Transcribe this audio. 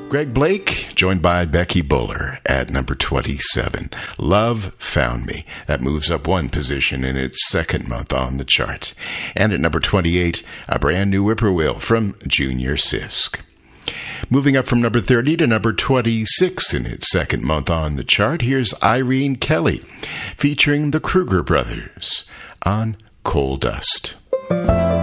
Greg Blake, joined by Becky Buller at number 27. Love Found Me. That moves up one position in its second month on the charts. And at number 28, a brand new whippoorwill from Junior Sisk. Moving up from number 30 to number 26 in its second month on the chart, here's Irene Kelly, featuring the Kruger Brothers on Coal Dust.